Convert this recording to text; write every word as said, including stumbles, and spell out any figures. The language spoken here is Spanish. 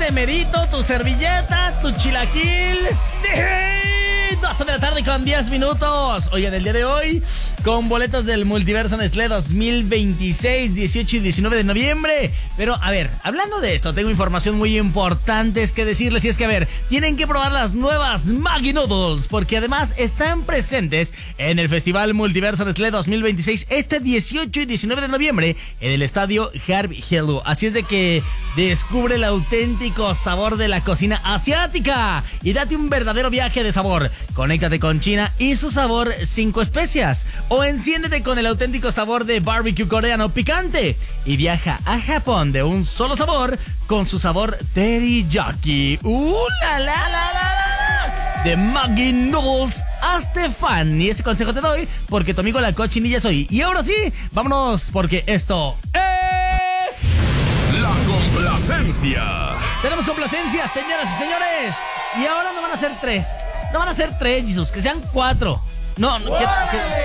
ese merito, tu servilleta, tu chilaquil. ¡Sí! doce de la tarde con diez minutos. Oigan, el día de hoy, con boletos del Multiverso Nestlé dos mil veintiséis, dieciocho y diecinueve de noviembre. Pero, a ver, hablando de esto, tengo información muy importante que decirles. Y es que, a ver, tienen que probar las nuevas Maggi Noodles, porque además están presentes en el Festival Multiverso Nestlé dos mil veintiséis este dieciocho y diecinueve de noviembre en el estadio Harvey Hello. Así es de que descubre el auténtico sabor de la cocina asiática y date un verdadero viaje de sabor. Conéctate con China y su sabor cinco especias, o enciéndete con el auténtico sabor de barbecue coreano picante y viaja a Japón de un solo sabor con su sabor teriyaki. ¡Uh, la, la, la, la, la! De Maggi Noodles, hazte fan. Y ese consejo te doy porque tu amigo la cochinilla soy. Y ahora sí, vámonos porque esto es... La complacencia. Tenemos complacencia, señoras y señores. Y ahora no van a ser tres. No van a ser tres, Jesús, que sean cuatro. No, no que, que,